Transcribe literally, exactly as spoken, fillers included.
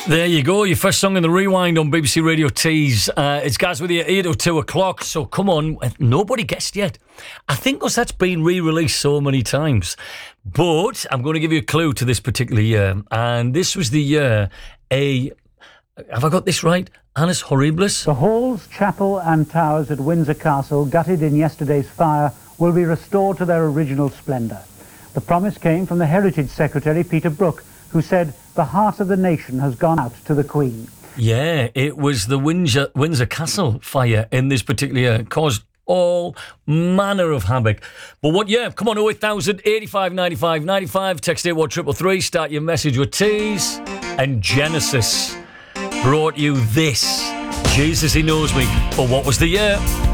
There you go, your first song in the rewind on B B C Radio Tees. Uh, it's Gaz with you at eight or two o'clock, so come on, nobody guessed yet. I think because that's been re-released so many times. But I'm going to give you a clue to this particular year, and this was the year a, have I got this right? Annus Horribilis? The halls, chapel and towers at Windsor Castle, gutted in yesterday's fire, will be restored to their original splendour. The promise came from the Heritage Secretary, Peter Brook, who said the heart of the nation has gone out to the Queen. Yeah, it was the Windsor, Windsor Castle fire in this particular year. Caused all manner of havoc. But what year? Come on, oh eight thousand, eighty-five, ninety-five, ninety-five. Text eight one three three three. Start your message with Tees. And Genesis brought you this. Jesus, He Knows Me. But what was the year?